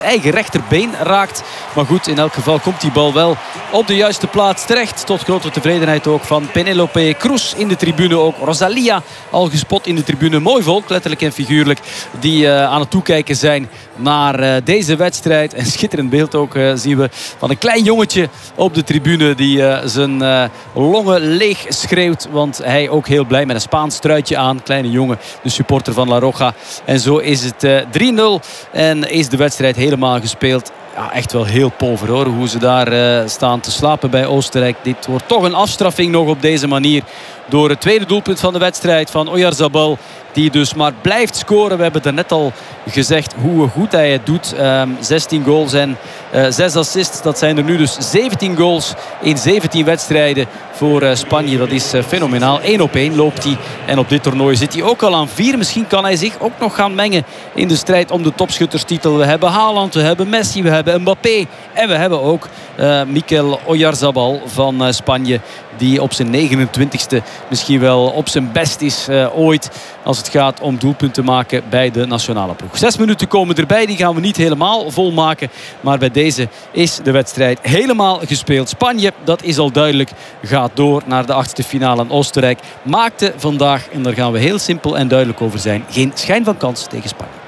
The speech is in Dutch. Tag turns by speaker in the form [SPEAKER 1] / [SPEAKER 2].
[SPEAKER 1] eigen rechterbeen raakt. Maar goed, in elk geval komt die bal wel op de juiste plaats terecht. Tot grote tevredenheid ook van Penélope Cruz in de tribune. Ook Rosalia al gespot in de tribune. Mooi volk, letterlijk en figuurlijk, die aan het toekijken zijn naar deze wedstrijd. En schitterend beeld ook zien we van een klein jongetje op de tribune die zijn longen leeg schreeuwt. Want hij ook heel blij met een Spaans truitje aan. Kleine jongen, de supporter van La Roja. En zo is het 3-0 en is de wedstrijd helemaal gespeeld. Ja, echt wel heel pover hoor, hoe ze daar staan te slapen bij Oostenrijk. Dit wordt toch een afstraffing nog op deze manier. Door het tweede doelpunt van de wedstrijd van Oyarzabal. Die dus maar blijft scoren. We hebben het net al gezegd hoe goed hij het doet. 16 goals en 6 assists. Dat zijn er nu dus 17 goals in 17 wedstrijden voor Spanje. Dat is fenomenaal. 1-op-1 loopt hij. En op dit toernooi zit hij ook al aan 4. Misschien kan hij zich ook nog gaan mengen in de strijd om de topschutterstitel. We hebben Haaland, we hebben Messi, we hebben Mbappé. En we hebben ook Mikel Oyarzabal van Spanje. Die op zijn 29ste misschien wel op zijn best is ooit. Als het gaat om doelpunten maken bij de nationale ploeg. 6 minuten komen erbij. Die gaan we niet helemaal volmaken. Maar bij deze is de wedstrijd helemaal gespeeld. Spanje, dat is al duidelijk, gaat door naar de 8e finale. En Oostenrijk maakte vandaag, en daar gaan we heel simpel en duidelijk over zijn, geen schijn van kans tegen Spanje.